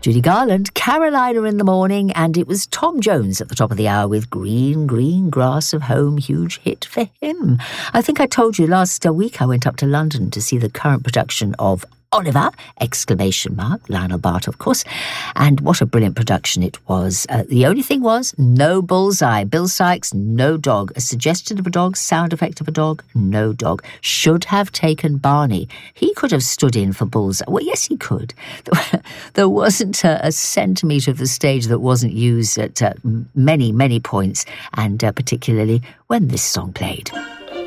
Judy Garland, Carolina in the morning, and it was Tom Jones at the top of the hour with Green, Green Grass of Home, huge hit for him. I think I told you last week I went up to London to see the current production of Oliver! Lionel Bart, of course, and what a brilliant production it was. The only thing was, no bullseye. Bill Sykes, no dog. A suggestion of a dog, sound effect of a dog, no dog. Should have taken Barney. He could have stood in for bullseye. Well, yes, he could. There wasn't a centimetre of the stage that wasn't used at many, many points, and particularly when this song played.